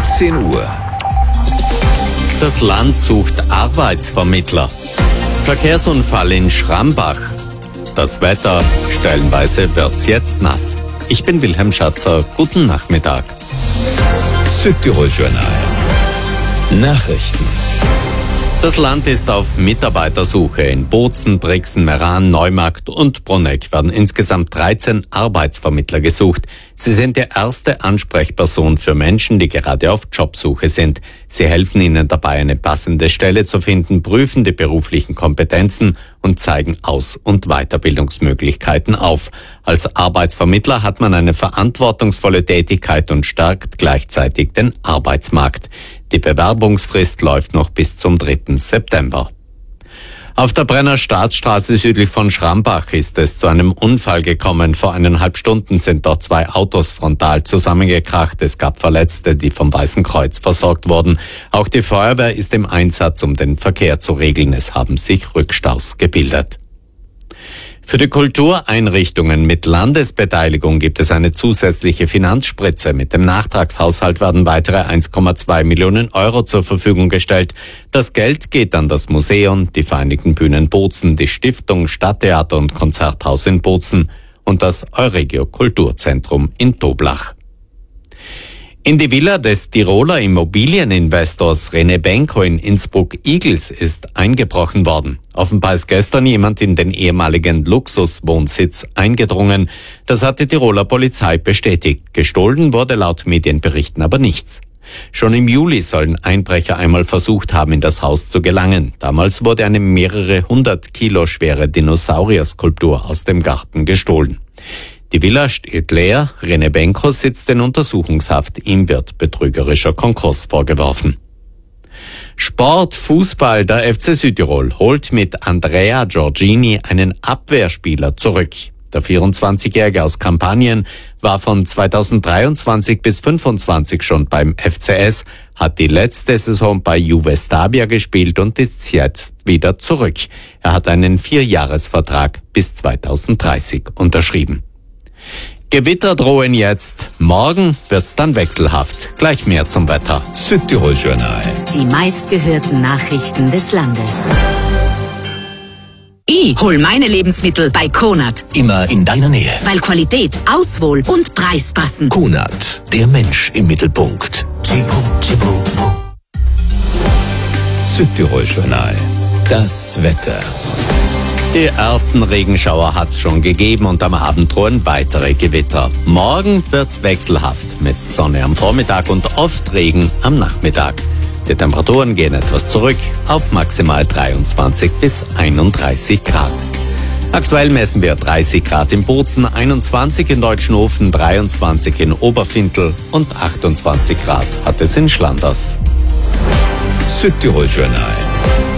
17 Uhr. Das Land sucht Arbeitsvermittler. Verkehrsunfall in Schrambach. Das Wetter, stellenweise wird's jetzt nass. Ich bin Wilhelm Schatzer, guten Nachmittag. Südtirol Journal. Nachrichten. Das Land ist auf Mitarbeitersuche. In Bozen, Brixen, Meran, Neumarkt und Bruneck werden insgesamt 13 Arbeitsvermittler gesucht. Sie sind die erste Ansprechperson für Menschen, die gerade auf Jobsuche sind. Sie helfen ihnen dabei, eine passende Stelle zu finden, prüfen die beruflichen Kompetenzen und zeigen Aus- und Weiterbildungsmöglichkeiten auf. Als Arbeitsvermittler hat man eine verantwortungsvolle Tätigkeit und stärkt gleichzeitig den Arbeitsmarkt. Die Bewerbungsfrist läuft noch bis zum 3. September. Auf der Brenner Staatsstraße südlich von Schrambach ist es zu einem Unfall gekommen. Vor 1,5 Stunden sind dort 2 Autos frontal zusammengekracht. Es gab Verletzte, die vom Weißen Kreuz versorgt wurden. Auch die Feuerwehr ist im Einsatz, um den Verkehr zu regeln. Es haben sich Rückstaus gebildet. Für die Kultureinrichtungen mit Landesbeteiligung gibt es eine zusätzliche Finanzspritze. Mit dem Nachtragshaushalt werden weitere 1,2 Millionen Euro zur Verfügung gestellt. Das Geld geht an das Museum, die Vereinigten Bühnen Bozen, die Stiftung Stadttheater und Konzerthaus in Bozen und das Euregio Kulturzentrum in Toblach. In die Villa des Tiroler Immobilieninvestors René Benko in Innsbruck-Igls ist eingebrochen worden. Offenbar ist gestern jemand in den ehemaligen Luxuswohnsitz eingedrungen. Das hat die Tiroler Polizei bestätigt. Gestohlen wurde laut Medienberichten aber nichts. Schon im Juli sollen Einbrecher einmal versucht haben, in das Haus zu gelangen. Damals wurde eine mehrere 100 Kilo schwere Dinosaurier-Skulptur aus dem Garten gestohlen. Die Villa steht leer, René Benko sitzt in Untersuchungshaft, ihm wird betrügerischer Konkurs vorgeworfen. Sport, Fußball, der FC Südtirol holt mit Andrea Giorgini einen Abwehrspieler zurück. Der 24-Jährige aus Kampanien war von 2023 bis 2025 schon beim FCS, hat die letzte Saison bei Juve Stabia gespielt und ist jetzt wieder zurück. Er hat einen 4-Jahres-Vertrag bis 2030 unterschrieben. Gewitter drohen jetzt. Morgen wird's dann wechselhaft. Gleich mehr zum Wetter. Südtirol Journal. Die meistgehörten Nachrichten des Landes. Ich hol meine Lebensmittel bei Konad. Immer in deiner Nähe. Weil Qualität, Auswahl und Preis passen. Konad, der Mensch im Mittelpunkt. Südtirol Journal. Das Wetter. Die ersten Regenschauer hat's schon gegeben und am Abend drohen weitere Gewitter. Morgen wird's wechselhaft mit Sonne am Vormittag und oft Regen am Nachmittag. Die Temperaturen gehen etwas zurück auf maximal 23 bis 31 Grad. Aktuell messen wir 30 Grad in Bozen, 21 in Deutschenhofen, 23 in Oberfintel und 28 Grad hat es in Schlanders. Südtirol Journal.